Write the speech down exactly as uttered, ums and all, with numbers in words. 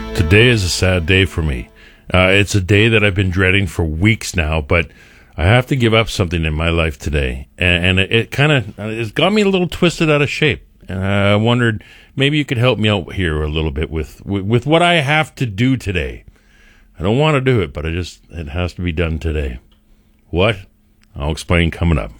Today is a sad day for me. Uh, it's a day that I've been dreading for weeks now, but I have to give up something in my life today. And, and it, it kind of, it's got me a little twisted out of shape. And I wondered, maybe you could help me out here a little bit with, with, with what I have to do today. I don't want to do it, but I just, it has to be done today. What? I'll explain coming up.